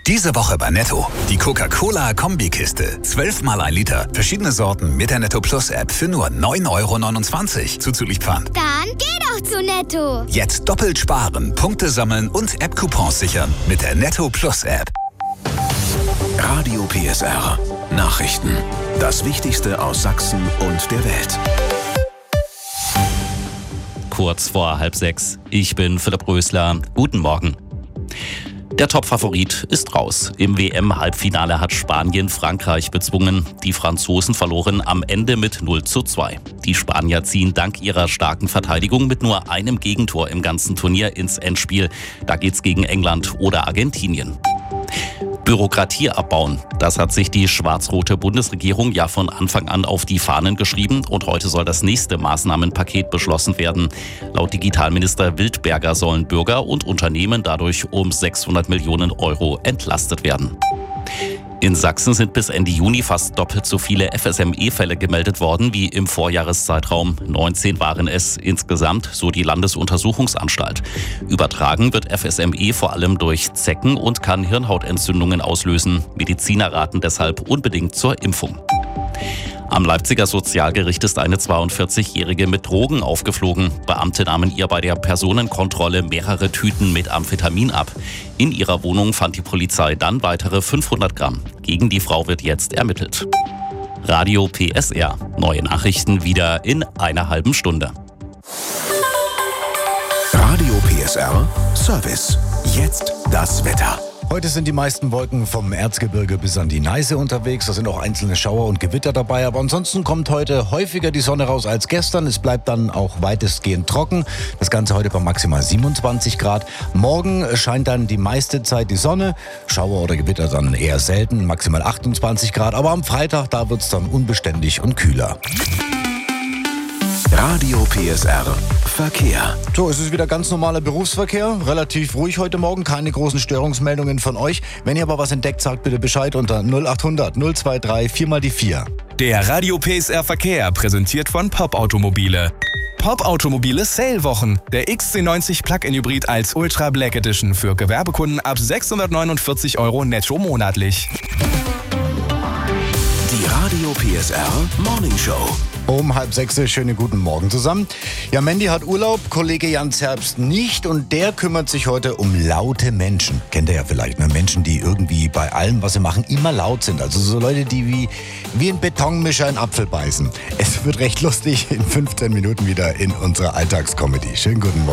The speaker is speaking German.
Diese Woche bei Netto. Die Coca-Cola-Kombikiste. 12 mal 1 Liter. Verschiedene Sorten mit der Netto Plus App für nur 9,29 € zuzüglich Pfand. Dann geh doch zu Netto. Jetzt doppelt sparen, Punkte sammeln und App-Coupons sichern mit der Netto Plus App. Radio PSR. Nachrichten. Das Wichtigste aus Sachsen und der Welt. Kurz vor 5:30. Ich bin Philipp Rösler. Guten Morgen. Der Top-Favorit ist raus. Im WM-Halbfinale hat Spanien Frankreich bezwungen. Die Franzosen verloren am Ende mit 0:2. Die Spanier ziehen dank ihrer starken Verteidigung mit nur einem Gegentor im ganzen Turnier ins Endspiel. Da geht's gegen England oder Argentinien. Bürokratie abbauen. Das hat sich die schwarz-rote Bundesregierung ja von Anfang an auf die Fahnen geschrieben und heute soll das nächste Maßnahmenpaket beschlossen werden. Laut Digitalminister Wildberger sollen Bürger und Unternehmen dadurch um 600 Millionen € entlastet werden. In Sachsen sind bis Ende Juni fast doppelt so viele FSME-Fälle gemeldet worden wie im Vorjahreszeitraum. 19 waren es insgesamt, so die Landesuntersuchungsanstalt. Übertragen wird FSME vor allem durch Zecken und kann Hirnhautentzündungen auslösen. Mediziner raten deshalb unbedingt zur Impfung. Am Leipziger Sozialgericht ist eine 42-Jährige mit Drogen aufgeflogen. Beamte nahmen ihr bei der Personenkontrolle mehrere Tüten mit Amphetamin ab. In ihrer Wohnung fand die Polizei dann weitere 500 Gramm. Gegen die Frau wird jetzt ermittelt. Radio PSR. Neue Nachrichten wieder in einer halben Stunde. Radio PSR Service. Jetzt das Wetter. Heute sind die meisten Wolken vom Erzgebirge bis an die Neiße unterwegs. Da sind auch einzelne Schauer und Gewitter dabei. Aber ansonsten kommt heute häufiger die Sonne raus als gestern. Es bleibt dann auch weitestgehend trocken. Das Ganze heute bei maximal 27 Grad. Morgen scheint dann die meiste Zeit die Sonne. Schauer oder Gewitter dann eher selten, maximal 28 Grad. Aber am Freitag, da wird es dann unbeständig und kühler. Radio PSR Verkehr. So, es ist wieder ganz normaler Berufsverkehr. Relativ ruhig heute Morgen, keine großen Störungsmeldungen von euch. Wenn ihr aber was entdeckt, sagt bitte Bescheid unter 0800 023 4x4. Der Radio PSR Verkehr präsentiert von Pop Automobile. Pop Automobile Sale-Wochen. Der XC90 Plug-in Hybrid als Ultra Black Edition für Gewerbekunden ab 649 € netto monatlich. Die Radio PSR Morning Show. Um 5:30, schönen guten Morgen zusammen. Ja, Mandy hat Urlaub, Kollege Jan Zerbst nicht und der kümmert sich heute um laute Menschen. Kennt ihr ja vielleicht, ne? Menschen, die irgendwie bei allem, was sie machen, immer laut sind. Also so Leute, die wie ein Betonmischer einen Apfel beißen. Es wird recht lustig in 15 Minuten wieder in unserer Alltagscomedy. Schönen guten Morgen.